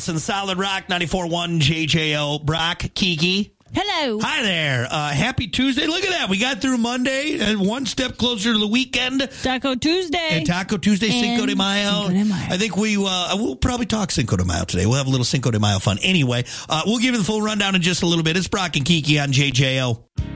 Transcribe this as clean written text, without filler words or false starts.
Nelson, Solid Rock 94.1 JJO. Brock, Kiki. Hello. Hi there. Happy Tuesday. Look at that. We got through Monday and one step closer to the weekend. Taco Tuesday. And Taco Tuesday, Cinco de Mayo. I think we'll probably talk Cinco de Mayo today. We'll have a little Cinco de Mayo fun. Anyway, we'll give you the full rundown in just a little bit. It's Brock and Kiki on JJO.